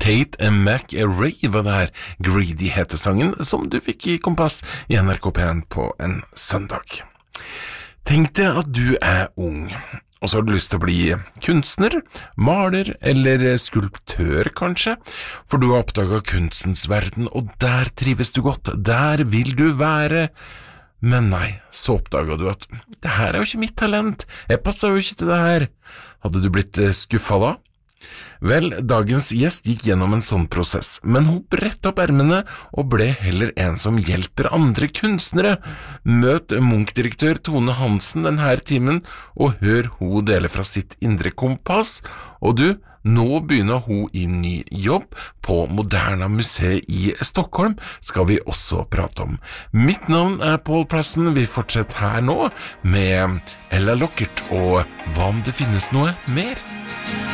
Kate McRae var det her. Greedy heter sangen, som du fikk i Kompass i NRK P1 på en søndag. Tenk deg at du ung, og så har du lyst til å bli kunstner, maler eller skulptør kanskje, for du har oppdaget kunstens verden, og der trives du godt, der vil du være. Men nei, så oppdaget du at det her jo ikke mitt talent, jeg passer jo ikke til det her. Hadde du blitt skuffet da? Vel, dagens gjest gikk gjennom en sånn prosess, men hun brettet opp ermene og ble heller en som hjelper andre kunstnere. Møt Munch-direktør Tone Hansen denne timen, og hør hun dele fra sitt indre kompass. Og du, nå begynner hun i ny jobb på Moderna museet i Stockholm, skal vi også prate om. Mitt navn Paul Plassen, vi fortsetter her nå med Ella Lockert, og hva om det finnes noe mer?